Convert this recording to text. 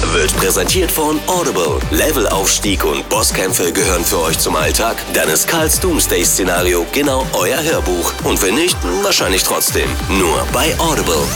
wird präsentiert von Audible. Levelaufstieg und Bosskämpfe gehören für euch zum Alltag? Dann ist Karls Doomsday-Szenario genau euer Hörbuch. Und wenn nicht, wahrscheinlich trotzdem. Nur bei Audible.